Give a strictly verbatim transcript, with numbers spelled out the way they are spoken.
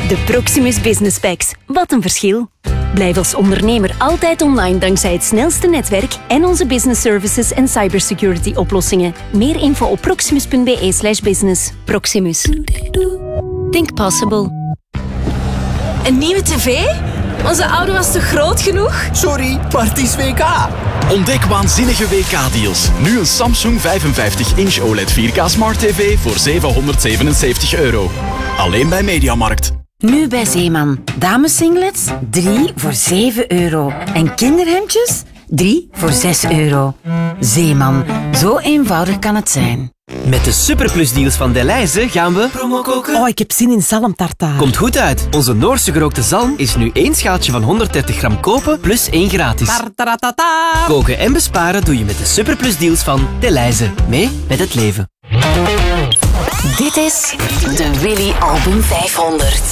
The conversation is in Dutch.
De Proximus Business Packs. Wat een verschil. Blijf als ondernemer altijd online dankzij het snelste netwerk en onze business services en cybersecurity oplossingen. Meer info op proximus.be slash business. Proximus. Think possible. Een nieuwe tv? Onze oude was te groot genoeg? Sorry, maar het is W K. Ontdek waanzinnige W K-deals. Nu een Samsung vijfenvijftig inch O L E D vier K Smart T V voor zevenhonderdzevenenzeventig euro. Alleen bij Mediamarkt. Nu bij Zeeman. Damessinglets, drie voor zeven euro. En kinderhemdjes, drie voor zes euro. Zeeman, zo eenvoudig kan het zijn. Met de superplusdeals van Delhaize gaan we promo koken. Oh, ik heb zin in zalmtartaar. Komt goed uit. Onze Noorse gerookte zalm is nu één schaaltje van honderddertig gram kopen plus één gratis. Tartaratata. Koken en besparen doe je met de superplusdeals van Delhaize. Mee met het leven. Dit is de Willy Album vijfhonderd.